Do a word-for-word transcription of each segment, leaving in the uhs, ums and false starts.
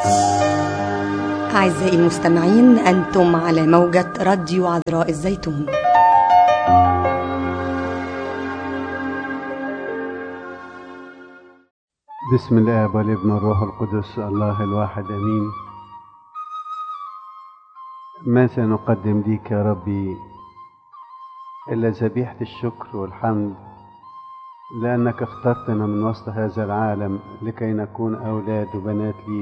أعزائي المستمعين، أنتم على موجة راديو عذراء الزيتون. بسم الآب والابن والروح القدس الله الواحد أمين. ما سنقدم ليك يا ربي إلا ذبيحة الشكر والحمد، لأنك اخترتنا من وسط هذا العالم لكي نكون أولاد وبنات ليك.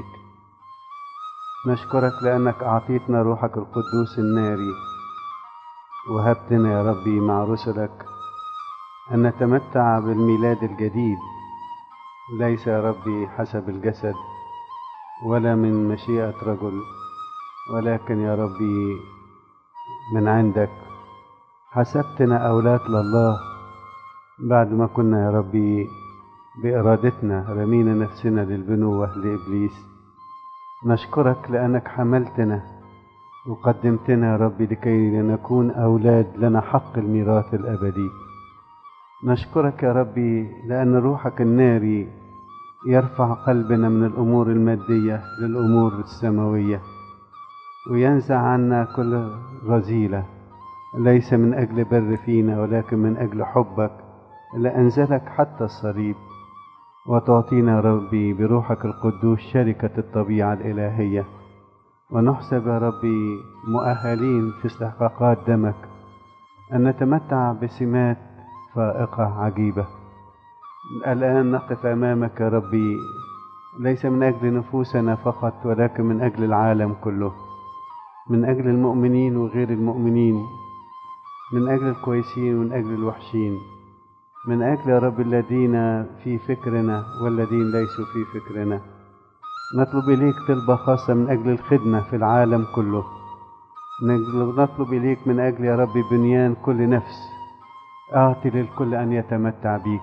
نشكرك لأنك أعطيتنا روحك القدوس الناري، وهبتنا يا ربي مع رسلك أن نتمتع بالميلاد الجديد، ليس يا ربي حسب الجسد ولا من مشيئة رجل، ولكن يا ربي من عندك. حسبتنا أولاد لله بعد ما كنا يا ربي بإرادتنا رمينا نفسنا للبنوة لإبليس. نشكرك لأنك حملتنا وقدمتنا يا ربي لكي نكون أولاد لنا حق الميراث الأبدي. نشكرك يا ربي لأن روحك الناري يرفع قلبنا من الأمور المادية للأمور السماوية، وينزع عنا كل رذيلة، ليس من أجل بر فينا ولكن من أجل حبك لأنزلك حتى الصليب، وتعطينا يا ربي بروحك القدوس شركة الطبيعة الإلهية، ونحسب يا ربي مؤهلين في استحقاقات دمك أن نتمتع بسمات فائقة عجيبة. الآن نقف أمامك يا ربي ليس من أجل نفوسنا فقط ولكن من أجل العالم كله، من أجل المؤمنين وغير المؤمنين، من أجل الكويسين ومن أجل الوحشين، من أجل يا رب الذين في فكرنا والذين ليسوا في فكرنا. نطلب إليك طلبة خاصة من أجل الخدمة في العالم كله. نطلب إليك من أجل يا رب بنيان كل نفس. أعطي للكل أن يتمتع بيك.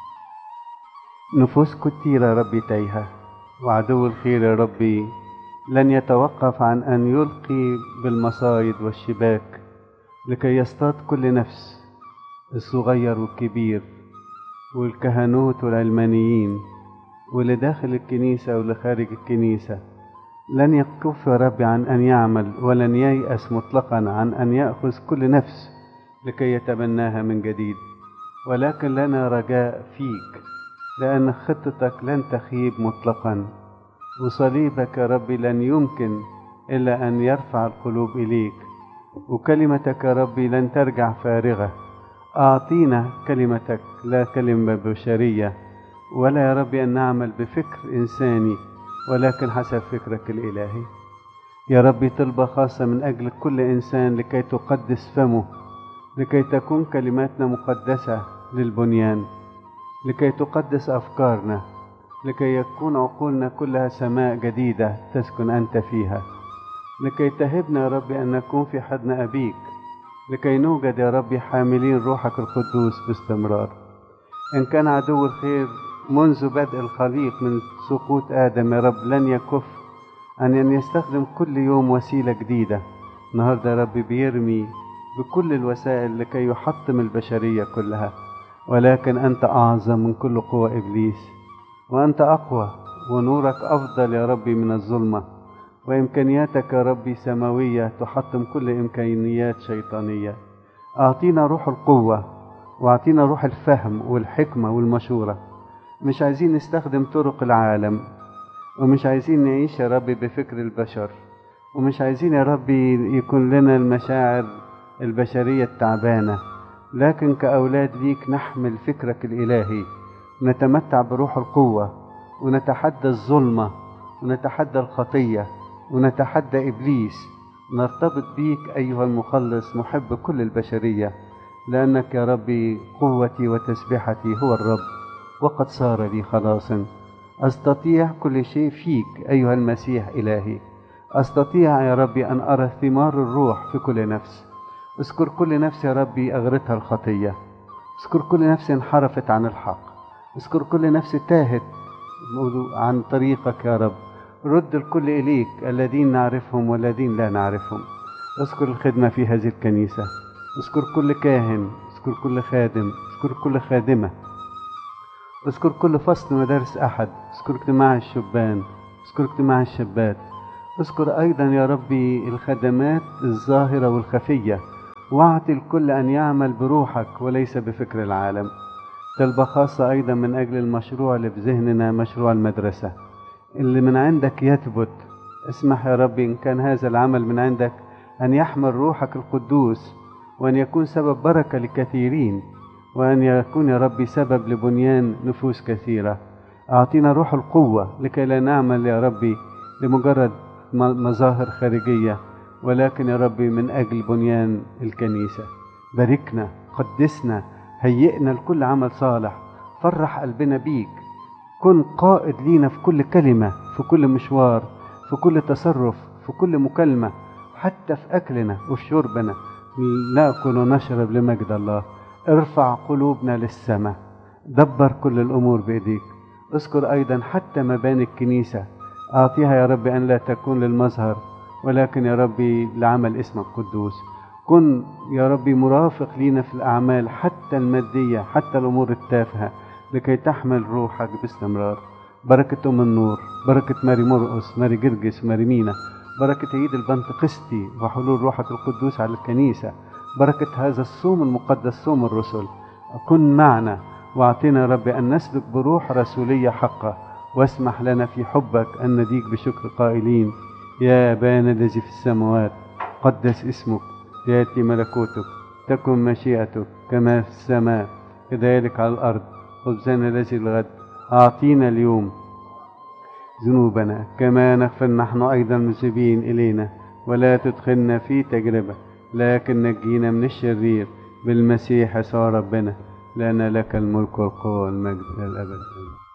نفوس كتيرة يا ربي تايهة، وعدو الخير يا ربي لن يتوقف عن أن يلقي بالمصايد والشباك لكي يصطاد كل نفس، الصغير والكبير والكهنوت والعلمانيين واللي داخل الكنيسة واللي خارج الكنيسة. لن يكف يا ربي عن أن يعمل ولن ييأس مطلقا عن أن يأخذ كل نفس لكي يتبناها من جديد، ولكن لنا رجاء فيك لأن خطتك لن تخيب مطلقا، وصليبك يا ربي لن يمكن إلا أن يرفع القلوب إليك، وكلمتك يا ربي لن ترجع فارغة. أعطينا كلمتك لا كلمة بشرية، ولا يا ربي أن نعمل بفكر إنساني ولكن حسب فكرك الإلهي. يا ربي طلبة خاصة من أجل كل إنسان لكي تقدس فمه، لكي تكون كلماتنا مقدسة للبنيان، لكي تقدس أفكارنا، لكي يكون عقولنا كلها سماء جديدة تسكن أنت فيها، لكي تهبنا يا ربي أن نكون في حضن أبيك، لكي نوجد يا ربي حاملين روحك القدوس باستمرار. إن كان عدو الخير منذ بدء الخليق من سقوط آدم يا رب لن يكف عن أن يستخدم كل يوم وسيلة جديدة. النهاردة يا رب بيرمي بكل الوسائل لكي يحطم البشرية كلها، ولكن أنت أعظم من كل قوة إبليس، وأنت أقوى، ونورك أفضل يا ربي من الظلمة، وإمكانياتك يا ربي سماوية تحطم كل إمكانيات شيطانية. أعطينا روح القوة، وأعطينا روح الفهم والحكمة والمشورة. مش عايزين نستخدم طرق العالم، ومش عايزين نعيش يا ربي بفكر البشر، ومش عايزين يا ربي يكون لنا المشاعر البشرية التعبانة، لكن كأولاد ليك نحمل فكرك الإلهي، نتمتع بروح القوة، ونتحدى الظلمة، ونتحدى الخطية، ونتحدى إبليس. نرتبط بيك أيها المخلص محب كل البشرية، لأنك يا ربي قوتي وتسبيحتي هو الرب، وقد صار لي خلاصا. أستطيع كل شيء فيك أيها المسيح إلهي. أستطيع يا ربي أن أرى ثمار الروح في كل نفس. اذكر كل نفس يا ربي أغرتها الخطية، اذكر كل نفس انحرفت عن الحق، اذكر كل نفس تاهت عن طريقك يا رب. رد الكل إليك، الذين نعرفهم والذين لا نعرفهم. اذكر الخدمة في هذه الكنيسة، اذكر كل كاهن، اذكر كل خادم، اذكر كل خادمة، اذكر كل فصل مدارس أحد، اذكر اجتماع الشبان، اذكر اجتماع الشابات، اذكر أيضا يا ربي الخدمات الظاهرة والخفية، واعطي الكل أن يعمل بروحك وليس بفكر العالم. طلبة خاصة أيضا من أجل المشروع اللي في ذهننا، مشروع المدرسة اللي من عندك يثبت. اسمح يا ربي إن كان هذا العمل من عندك أن يحمل روحك القدوس، وأن يكون سبب بركة لكثيرين، وأن يكون يا ربي سبب لبنيان نفوس كثيرة. أعطينا روح القوة لكي لا نعمل يا ربي لمجرد مظاهر خارجية، ولكن يا ربي من أجل بنيان الكنيسة. باركنا، قدسنا، هيئنا لكل عمل صالح، فرح قلبنا بيك، كن قائد لينا في كل كلمة، في كل مشوار، في كل تصرف، في كل مكالمة، حتى في أكلنا وفي شربنا نأكل ونشرب لمجد الله. ارفع قلوبنا للسماء، دبر كل الأمور بإيديك. اذكر أيضا حتى مباني الكنيسة، أعطيها يا ربي أن لا تكون للمظهر، ولكن يا ربي لعمل اسمك القدوس. كن يا ربي مرافق لينا في الأعمال حتى المادية، حتى الأمور التافهة، لكي تحمل روحك باستمرار. بركة أم النور، بركة ماري مرقس، ماري جرجس، ماري مينا، بركة عيد البنتقسطي وحلول روحك القدوس على الكنيسة، بركة هذا الصوم المقدس، صوم الرسل. كن معنا واعطينا يا ربي أن نسلك بروح رسولية حقة، واسمح لنا في حبك أن نديك بشكر قائلين: يا أبانا الذي في السماوات، قدس اسمك، يأتي ملكوتك، تكن مشيئتك كما في السماء كذلك على الأرض. خبزنا الذي الغد أعطينا اليوم، ذنوبنا كما نغفر نحن أيضا مذنبين إلينا، ولا تدخلنا في تجربة لكن نجينا من الشرير، بالمسيح يسوع ربنا، لأن لك الملك والقوة والمجد إلى الأبد.